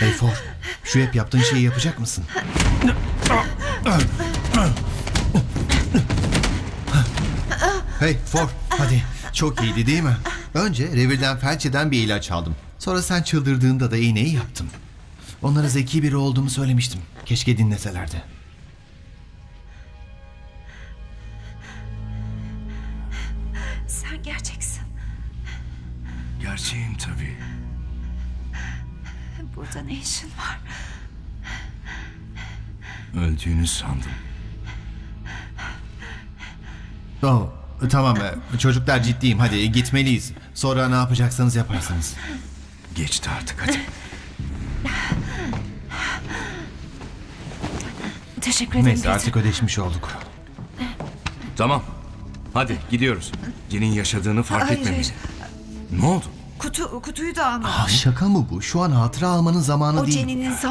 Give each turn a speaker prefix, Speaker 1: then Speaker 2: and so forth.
Speaker 1: Hey For, şu hep yaptığın şeyi yapacak mısın? Hey For, hadi. Çok iyiydi değil mi? Önce revirden felç eden bir ilaç aldım. Sonra sen çıldırdığında da iğneyi yaptım. Onlara zeki biri olduğumu söylemiştim. Keşke dinleselerdi.
Speaker 2: Sen gerçeksin.
Speaker 3: Gerçeğim tabii.
Speaker 2: Burada ne işin var?
Speaker 3: Öldüğünü sandım.
Speaker 1: Oh, tamam, çocuklar ciddiyim, hadi gitmeliyiz. Sonra ne yapacaksanız yaparsınız.
Speaker 3: Geçti artık hadi.
Speaker 2: Teşekkür ederim.
Speaker 1: Neyse
Speaker 2: Peter.
Speaker 1: artık ödeşmiş olduk.
Speaker 3: Tamam. Hadi gidiyoruz. Jen'in yaşadığını fark
Speaker 2: Hayır,
Speaker 3: etmemeli. Ne oldu?
Speaker 2: Kutuyu da alma.
Speaker 1: Şaka mı bu? Şu an hatıra almanın zamanı
Speaker 2: O
Speaker 1: değil.
Speaker 2: Jenny'nin